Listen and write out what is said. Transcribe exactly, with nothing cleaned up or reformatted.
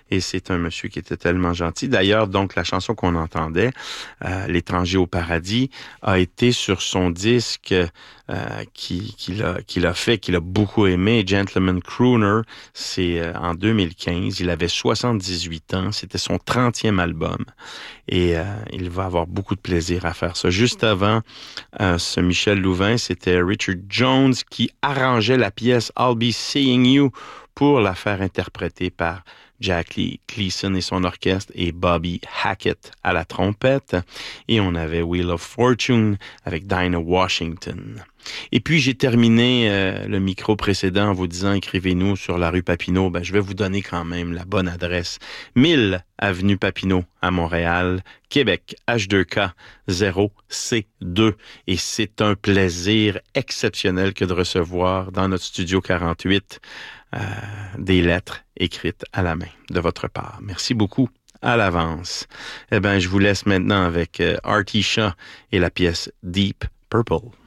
Et c'est un monsieur qui était tellement gentil. D'ailleurs, donc, la chanson qu'on entendait, euh, L'étranger au paradis, a été sur son disque euh, qui, qu'il a, qu'il a fait, qu'il a beaucoup aimé, Gentleman Crooner. C'est euh, en deux mille quinze. Il avait soixante-dix-huit ans. C'était son trentième album. Et euh, il va avoir beaucoup de plaisir à faire ça. Juste avant euh, ce Michel Louvain, c'était Richard Jones qui arrangeait la pièce I'll Be Seeing You pour la faire interpréter par Jack Lee Gleason et son orchestre et Bobby Hackett à la trompette. Et on avait Wheel of Fortune avec Dinah Washington. Et puis, j'ai terminé euh, le micro précédent en vous disant, écrivez-nous sur la rue Papineau. Ben, je vais vous donner quand même la bonne adresse. mille avenue Papineau à Montréal, Québec, H deux K zéro C deux. Et c'est un plaisir exceptionnel que de recevoir dans notre studio quarante-huit euh, des lettres écrites à la main de votre part. Merci beaucoup à l'avance. Eh bien, je vous laisse maintenant avec euh, Artie Shaw et la pièce Deep Purple.